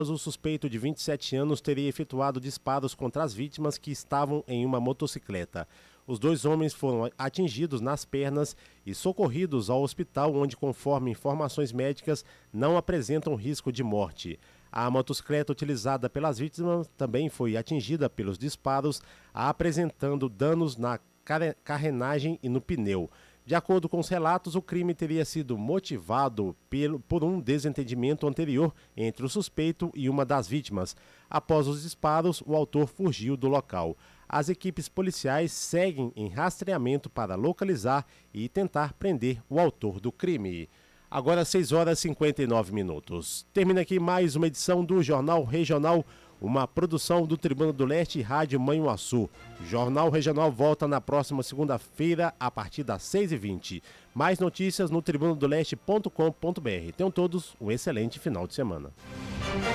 O suspeito de 27 anos teria efetuado disparos contra as vítimas que estavam em uma motocicleta. Os dois homens foram atingidos nas pernas e socorridos ao hospital, onde, conforme informações médicas, não apresentam risco de morte. A motocicleta utilizada pelas vítimas também foi atingida pelos disparos, apresentando danos na carenagem e no pneu. De acordo com os relatos, o crime teria sido motivado por um desentendimento anterior entre o suspeito e uma das vítimas. Após os disparos, o autor fugiu do local. As equipes policiais seguem em rastreamento para localizar e tentar prender o autor do crime. Agora 6h59. Termina aqui mais uma edição do Jornal Regional, uma produção do Tribuna do Leste e Rádio Manhuaçu. Jornal Regional volta na próxima segunda-feira, a partir das 6h20. Mais notícias no tribunadoleste.com.br. Tenham todos um excelente final de semana.